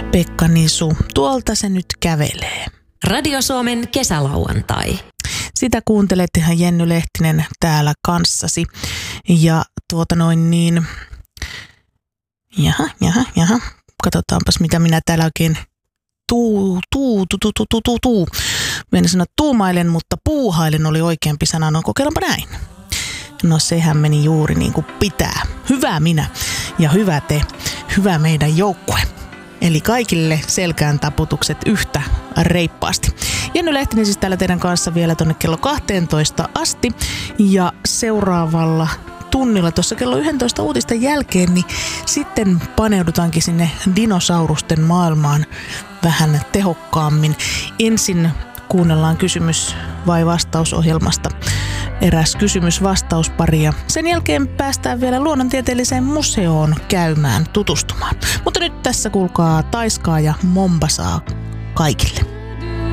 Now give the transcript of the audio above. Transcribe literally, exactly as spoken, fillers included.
Pekka Nisu, tuolta se nyt kävelee. Radio Suomen kesälauantai. Sitä kuuntelet ihan Jenny Lehtinen täällä kanssasi. Ja tuota noin niin, jaha, jaha, jaha, katsotaanpas mitä minä täällä oikein tuu, tuu, tuu, tuu, tuu, tuu, tuu. Mennä sanoa tuumailen, mutta puuhailen oli oikeampi sana, no kokeillaanpa näin. No sehän meni juuri niin kuin pitää. Hyvä minä ja hyvä te, hyvä meidän joukkue. Eli kaikille selkään taputukset yhtä reippaasti. Jenny Lehtinen siis täällä teidän kanssa vielä tonne kello kahteentoista asti. Ja seuraavalla tunnilla tuossa kello yhdentoista uutisten jälkeen, niin sitten paneudutaankin sinne dinosaurusten maailmaan vähän tehokkaammin. Ensin kuunnellaan kysymys- vai vastausohjelmasta eräs kysymys-vastauspari ja sen jälkeen päästään vielä luonnontieteelliseen museoon käymään tutustumaan. Mutta nyt tässä kuulkaa Taiskaa ja Mombasaa kaikille.